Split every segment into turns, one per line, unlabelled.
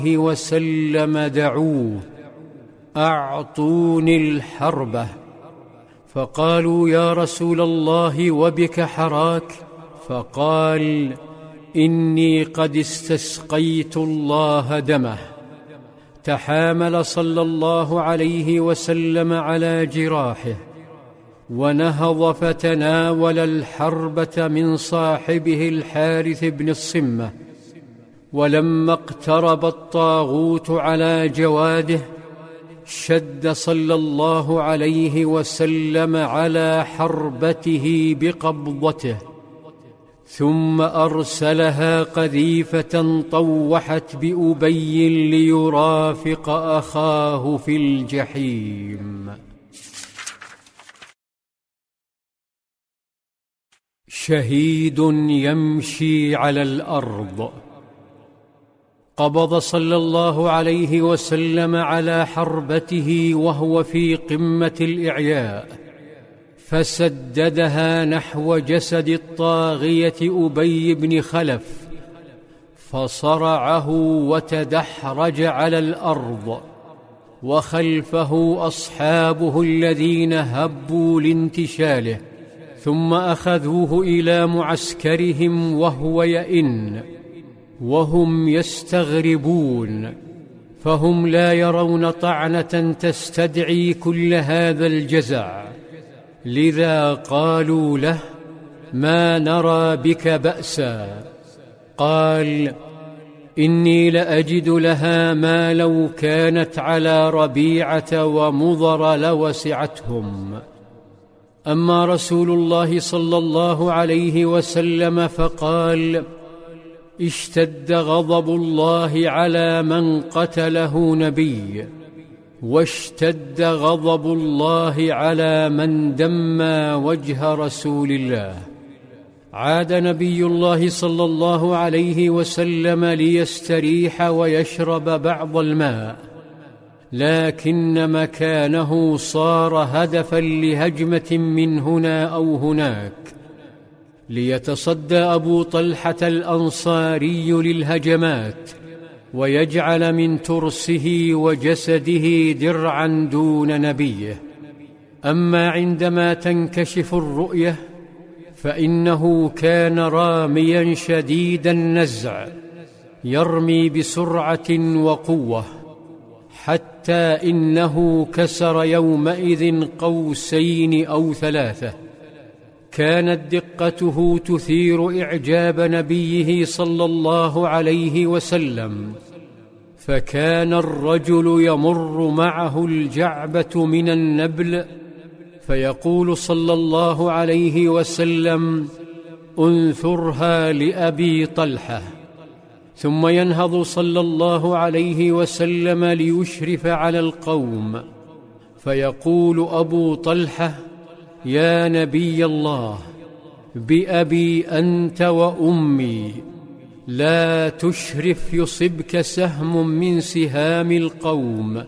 وسلم: دعوه، أعطوني الحربة. فقالوا: يا رسول الله، وبك حراك؟ فقال: إني قد استسقيت الله دمه. تحامل صلى الله عليه وسلم على جراحه، ونهض فتناول الحربة من صاحبه الحارث بن الصمة. ولما اقترب الطاغوت على جواده، شد صلى الله عليه وسلم على حربته بقبضته، ثم أرسلها قذيفة طوحت بأبي ليرافق أخاه في الجحيم. شهيد يمشي على الأرض. قبض صلى الله عليه وسلم على حربته وهو في قمة الإعياء، فسددها نحو جسد الطاغية أبي بن خلف، فصرعه وتدحرج على الأرض، وخلفه أصحابه الذين هبوا لانتشاله، ثم أخذوه إلى معسكرهم وهو يئن، وهم يستغربون، فهم لا يرون طعنة تستدعي كل هذا الجزع. لذا قالوا له: ما نرى بك بأسا. قال: إني لأجد لها ما لو كانت على ربيعة ومضر لوسعتهم. أما رسول الله صلى الله عليه وسلم فقال: اشتد غضب الله على من قتله نبي، واشتد غضب الله على من دمى وجه رسول الله. عاد نبي الله صلى الله عليه وسلم ليستريح ويشرب بعض الماء، لكن مكانه صار هدفا لهجمة من هنا أو هناك، ليتصدى أبو طلحة الأنصاري للهجمات، ويجعل من ترسه وجسده درعا دون نبيه. أما عندما تنكشف الرؤية فإنه كان راميا شديد النزع، يرمي بسرعة وقوة، حتى إنه كسر يومئذ قوسين أو ثلاثة. كانت دقته تثير إعجاب نبيه صلى الله عليه وسلم، فكان الرجل يمر معه الجعبة من النبل، فيقول صلى الله عليه وسلم: انثرها لأبي طلحة. ثم ينهض صلى الله عليه وسلم ليشرف على القوم، فيقول أبو طلحة: يا نبي الله، بأبي أنت وأمي، لا تشرف يصبك سهم من سهام القوم،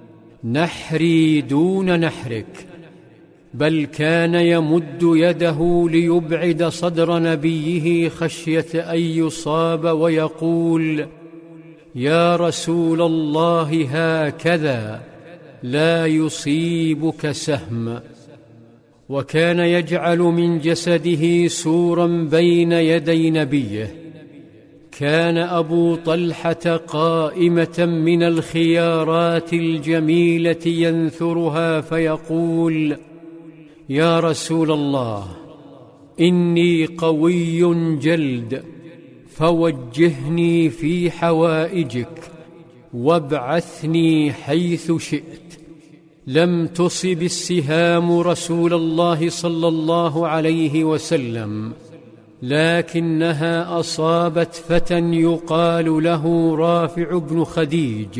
نحري دون نحرك. بل كان يمد يده ليبعد صدر نبيه خشية أن يصاب، ويقول: يا رسول الله، هكذا لا يصيبك سهم. وكان يجعل من جسده سورا بين يدي نبيه. كان أبو طلحة قائمة من الخيارات الجميلة ينثرها، فيقول: يا رسول الله، إني قوي جلد، فوجهني في حوائجك، وابعثني حيث شئت. لم تصب السهام رسول الله صلى الله عليه وسلم، لكنها أصابت فتى يقال له رافع بن خديج،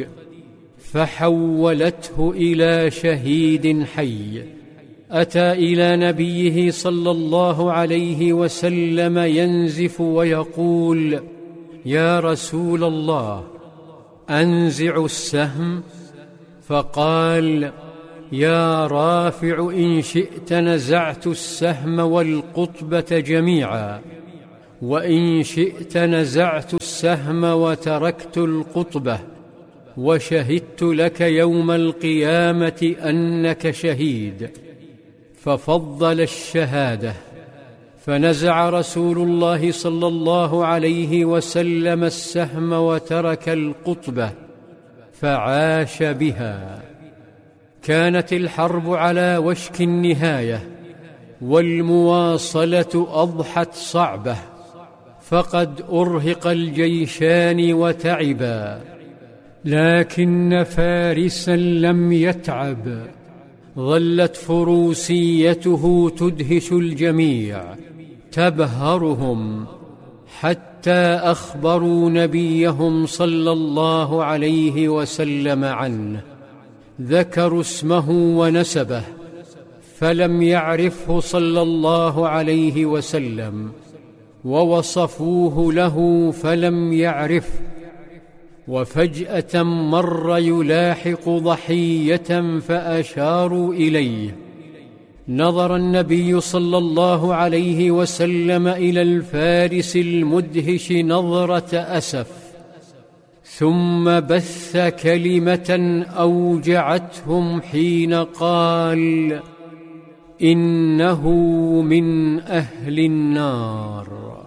فحولته إلى شهيد حي. أتى إلى نبيه صلى الله عليه وسلم ينزف ويقول: يا رسول الله، أنزع السهم؟ فقال: يا رافع، إن شئت نزعت السهم والقطبة جميعا، وإن شئت نزعت السهم وتركت القطبة، وشهدت لك يوم القيامة أنك شهيد. ففضل الشهادة، فنزع رسول الله صلى الله عليه وسلم السهم وترك القطبة فعاش بها. كانت الحرب على وشك النهاية، والمواصلة أضحت صعبة، فقد أرهق الجيشان وتعبا، لكن فارسا لم يتعب. ظلت فروسيته تدهش الجميع تبهرهم، حتى أخبروا نبيهم صلى الله عليه وسلم عنه، ذكروا اسمه ونسبه فلم يعرفه صلى الله عليه وسلم، ووصفوه له فلم يعرفه، وفجأة مر يلاحق ضحية فأشاروا إليه. نظر النبي صلى الله عليه وسلم إلى الفارس المدهش نظرة أسف، ثم بث كلمة أوجعتهم حين قال: إنه من أهل النار.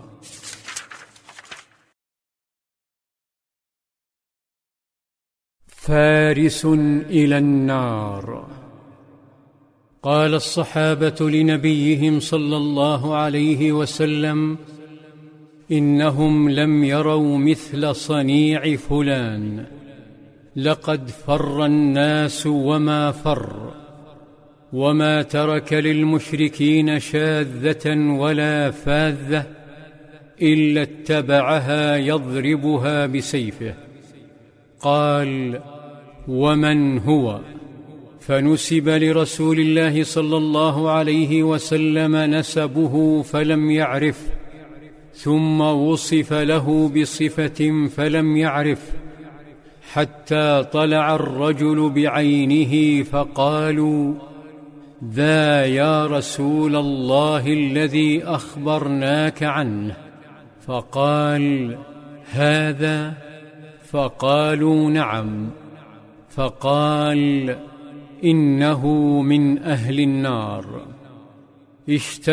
فارس إلى النار. قال الصحابة لنبيهم صلى الله عليه وسلم: إنهم لم يروا مثل صنيع فلان، لقد فر الناس وما فر، وما ترك للمشركين شاذة ولا فاذة إلا اتبعها يضربها بسيفه. قال: ومن هو؟ فنسب لرسول الله صلى الله عليه وسلم نسبه فلم يعرف، ثم وصف له بصفة فلم يعرف، حتى طلع الرجل بعينه فقالوا: ذا يا رسول الله الذي أخبرناك عنه. فقال: هذا؟ فقالوا: نعم. فقال: إنه من أهل النار.